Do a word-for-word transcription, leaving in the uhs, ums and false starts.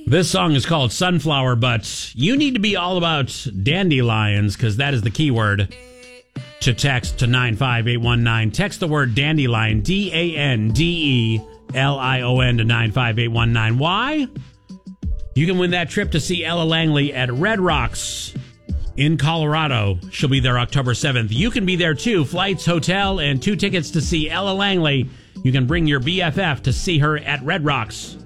This song is called Sunflower, but you need to be all about dandelions because that is the key word to text to nine five eight one nine. Text the word dandelion, D A N D E L I O N to nine five eight one nine. Why? You can win that trip to see Ella Langley at Red Rocks in Colorado. She'll be there October seventh. You can be there too. Flights, hotel, and two tickets to see Ella Langley. You can bring your B F F to see her at Red Rocks.